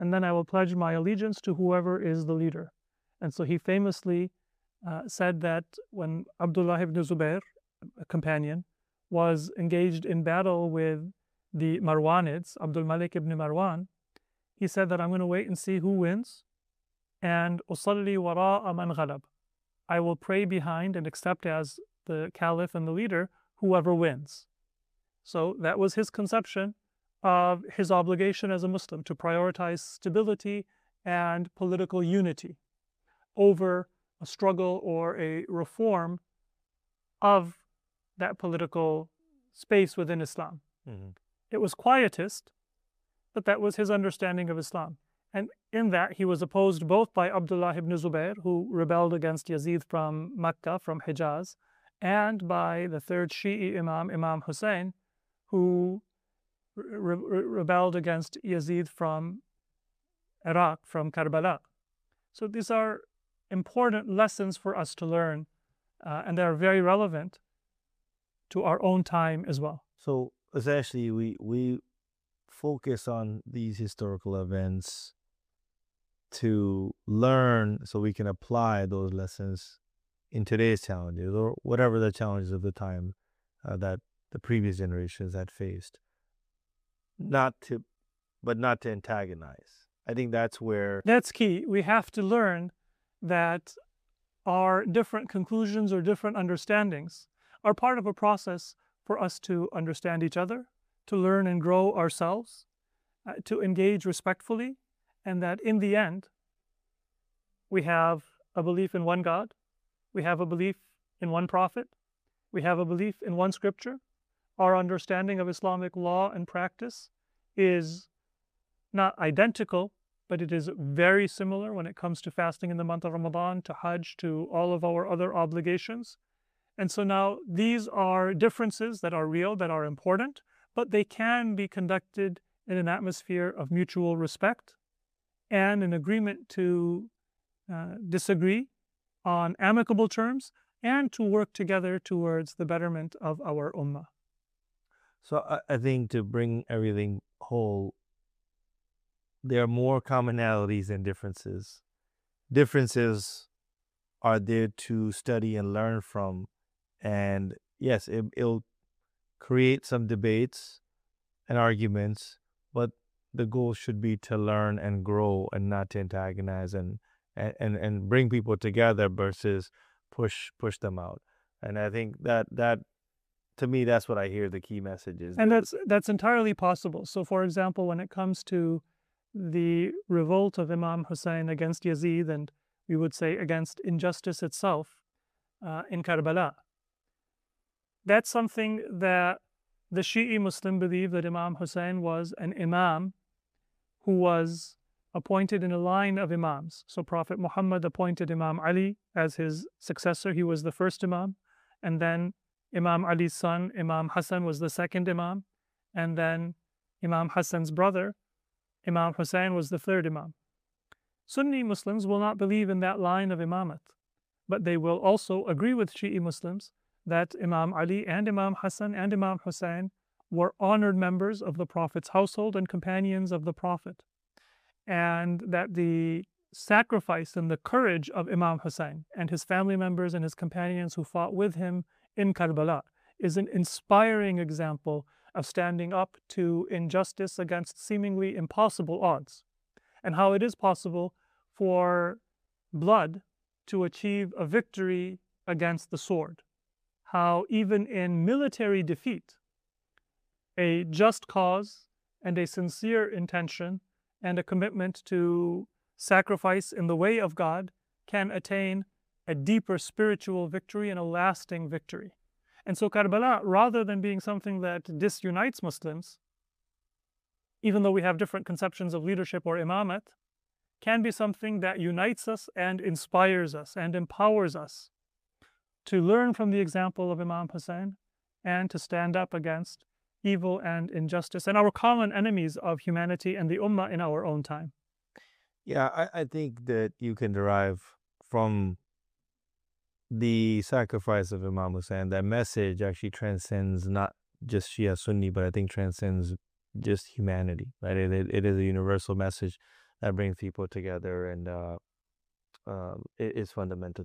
and then I will pledge my allegiance to whoever is the leader. And so he famously said that when Abdullah ibn Zubair, a companion, was engaged in battle with the Marwanids, Abdul Malik ibn Marwan, he said that I'm going to wait and see who wins, and usalli wara'a man ghalab. I will pray behind and accept as the caliph and the leader whoever wins. So that was his conception of his obligation as a Muslim, to prioritize stability and political unity over a struggle or a reform of that political space within Islam. Mm-hmm. It was quietist, but that was his understanding of Islam. And in that, he was opposed both by Abdullah ibn Zubair, who rebelled against Yazid from Mecca, from Hijaz, and by the third Shi'i Imam, Imam Hussein, who rebelled against Yazid from Iraq, from Karbala. So these are important lessons for us to learn, and they are very relevant to our own time as well. So essentially, we focus on these historical events to learn so we can apply those lessons in today's challenges, or whatever the challenges of the time that the previous generations had faced. But not to antagonize. I think that's where... That's key. We have to learn that our different conclusions or different understandings are part of a process for us to understand each other, to learn and grow ourselves, to engage respectfully, and that in the end, we have a belief in one God, we have a belief in one prophet, we have a belief in one scripture. Our understanding of Islamic law and practice is not identical, but it is very similar when it comes to fasting in the month of Ramadan, to Hajj, to all of our other obligations. And so now these are differences that are real, that are important, but they can be conducted in an atmosphere of mutual respect and an agreement to disagree on amicable terms and to work together towards the betterment of our ummah. So I think to bring everything whole, there are more commonalities than differences. Differences are there to study and learn from. And yes, it'll create some debates and arguments, but the goal should be to learn and grow and not to antagonize and bring people together versus push them out. And I think that to me, that's what I hear the key message is. And that's entirely possible. So for example, when it comes to the revolt of Imam Hussein against Yazid, and we would say against injustice itself in Karbala, that's something that the Shi'i Muslim believe, that Imam Hussein was an imam who was appointed in a line of imams. So Prophet Muhammad appointed Imam Ali as his successor. He was the first imam. And then Imam Ali's son, Imam Hassan, was the second imam. And then Imam Hassan's brother, Imam Hussein, was the third imam. Sunni Muslims will not believe in that line of imamat, but they will also agree with Shi'i Muslims that Imam Ali and Imam Hassan and Imam Hussein were honored members of the Prophet's household and companions of the Prophet, and that the sacrifice and the courage of Imam Hussein and his family members and his companions who fought with him in Karbala is an inspiring example of standing up to injustice against seemingly impossible odds, and how it is possible for blood to achieve a victory against the sword. How even in military defeat, a just cause and a sincere intention and a commitment to sacrifice in the way of God can attain a deeper spiritual victory and a lasting victory. And so Karbala, rather than being something that disunites Muslims, even though we have different conceptions of leadership or imamat, can be something that unites us and inspires us and empowers us to learn from the example of Imam Hussein and to stand up against evil and injustice and our common enemies of humanity and the ummah in our own time. Yeah, I think that you can derive from the sacrifice of Imam Hussein, that message actually transcends not just Shia Sunni, but I think transcends just humanity, right? It is a universal message that brings people together, and it is fundamental